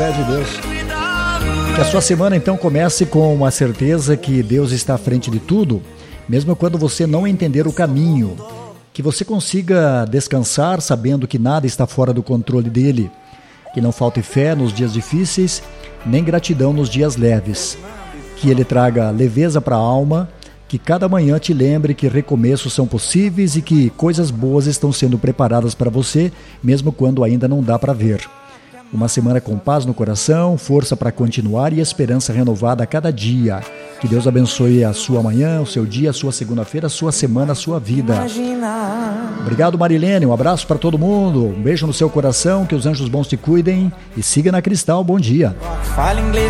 de Deus. Que a sua semana então comece com a certeza que Deus está à frente de tudo, mesmo quando você não entender o caminho. Que você consiga descansar sabendo que nada está fora do controle dele. Que não falte fé nos dias difíceis, nem gratidão nos dias leves. Que ele traga leveza para a alma, que cada manhã te lembre que recomeços são possíveis e que coisas boas estão sendo preparadas para você, mesmo quando ainda não dá para ver. Uma semana com paz no coração, força para continuar e esperança renovada a cada dia. Que Deus abençoe a sua manhã, o seu dia, a sua segunda-feira, a sua semana, a sua vida. Obrigado, Marilene. Um abraço para todo mundo. Um beijo no seu coração, que os anjos bons te cuidem. E siga na Cristal. Bom dia. Fala inglês.